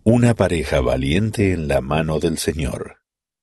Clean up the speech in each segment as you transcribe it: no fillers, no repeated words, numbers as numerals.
Una pareja valiente en la mano del Señor.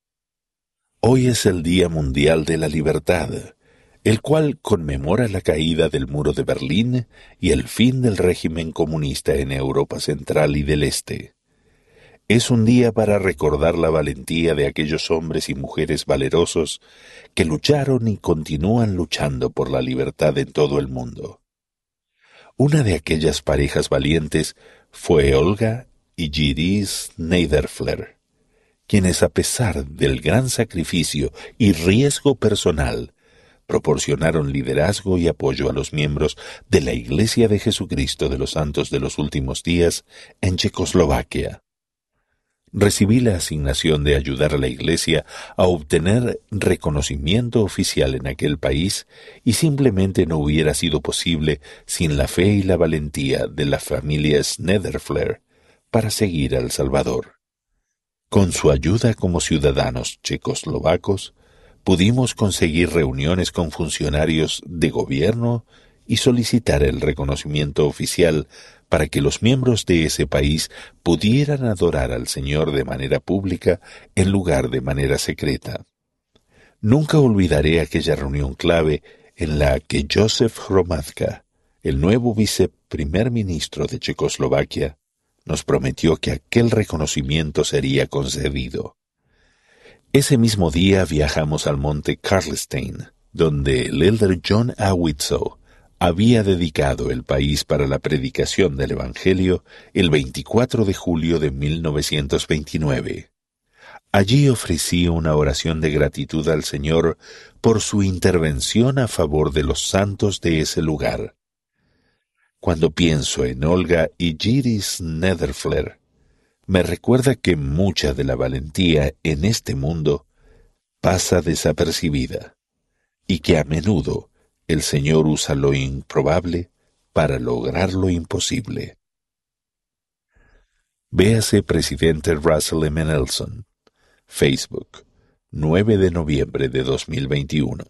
Hoy es el Día Mundial de la Libertad, el cual conmemora la caída del muro de Berlín y el fin del régimen comunista en Europa Central y del Este. Es un día para recordar la valentía de aquellos hombres y mujeres valerosos que lucharon y continúan luchando por la libertad en todo el mundo. Una de aquellas parejas valientes fue Olga y Gyri Schneiderfler, quienes a pesar del gran sacrificio y riesgo personal, proporcionaron liderazgo y apoyo a los miembros de la Iglesia de Jesucristo de los Santos de los Últimos Días en Checoslovaquia. Recibí la asignación de ayudar a la Iglesia a obtener reconocimiento oficial en aquel país y simplemente no hubiera sido posible sin la fe y la valentía de la familia Schneiderfler para seguir a El Salvador. Con su ayuda como ciudadanos checoslovacos, pudimos conseguir reuniones con funcionarios de gobierno y solicitar el reconocimiento oficial para que los miembros de ese país pudieran adorar al Señor de manera pública en lugar de manera secreta. Nunca olvidaré aquella reunión clave en la que Josef Hromadka, el nuevo viceprimer ministro de Checoslovaquia, nos prometió que aquel reconocimiento sería concedido. Ese mismo día viajamos al monte Karlstein, donde el elder John A. Widtsoe había dedicado el país para la predicación del Evangelio el 24 de julio de 1929. Allí ofrecí una oración de gratitud al Señor por su intervención a favor de los santos de ese lugar. Cuando pienso en Olga y Gyri Schneiderfler, me recuerda que mucha de la valentía en este mundo pasa desapercibida y que a menudo el Señor usa lo improbable para lograr lo imposible. Véase Presidente Russell M. Nelson, Facebook, 9 de noviembre de 2021.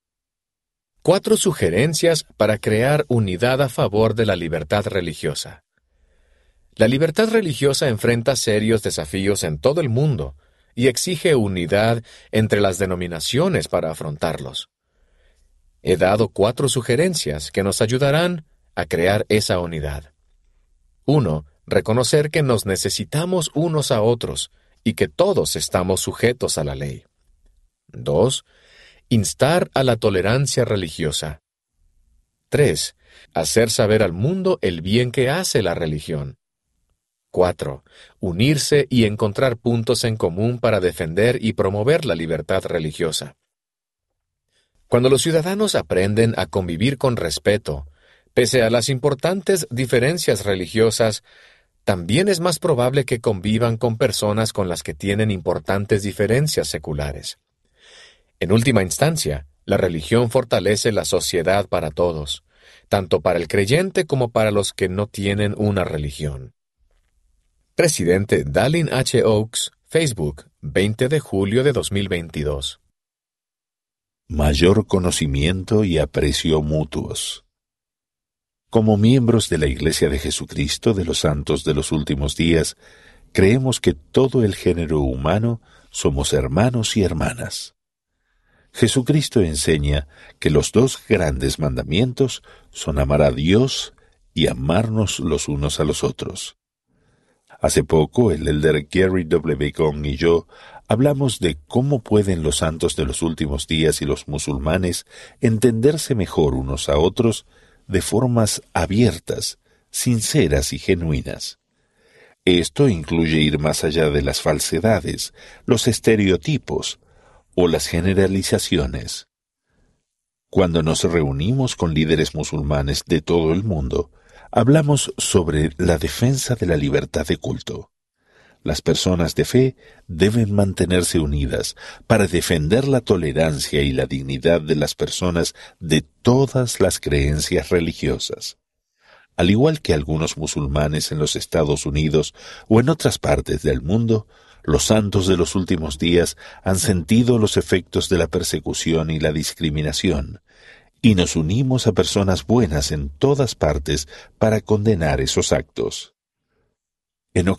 4 sugerencias para crear unidad a favor de la libertad religiosa. La libertad religiosa enfrenta serios desafíos en todo el mundo y exige unidad entre las denominaciones para afrontarlos. He dado 4 sugerencias que nos ayudarán a crear esa unidad. 1. Reconocer que nos necesitamos unos a otros y que todos estamos sujetos a la ley. 2. Instar a la tolerancia religiosa. 3. Hacer saber al mundo el bien que hace la religión. 4. Unirse y encontrar puntos en común para defender y promover la libertad religiosa. Cuando los ciudadanos aprenden a convivir con respeto, pese a las importantes diferencias religiosas, también es más probable que convivan con personas con las que tienen importantes diferencias seculares. En última instancia, la religión fortalece la sociedad para todos, tanto para el creyente como para los que no tienen una religión. Presidente Dallin H. Oaks, Facebook, 20 de julio de 2022. Mayor conocimiento y aprecio mutuos. Como miembros de la Iglesia de Jesucristo de los Santos de los Últimos Días, creemos que todo el género humano somos hermanos y hermanas. Jesucristo enseña que los 2 grandes mandamientos son amar a Dios y amarnos los unos a los otros. Hace poco, el elder Gary W. Gong y yo hablamos de cómo pueden los santos de los últimos días y los musulmanes entenderse mejor unos a otros de formas abiertas, sinceras y genuinas. Esto incluye ir más allá de las falsedades, los estereotipos o las generalizaciones. Cuando nos reunimos con líderes musulmanes de todo el mundo, hablamos sobre la defensa de la libertad de culto. Las personas de fe deben mantenerse unidas para defender la tolerancia y la dignidad de las personas de todas las creencias religiosas. Al igual que algunos musulmanes en los Estados Unidos o en otras partes del mundo, los santos de los últimos días han sentido los efectos de la persecución y la discriminación, y nos unimos a personas buenas en todas partes para condenar esos actos.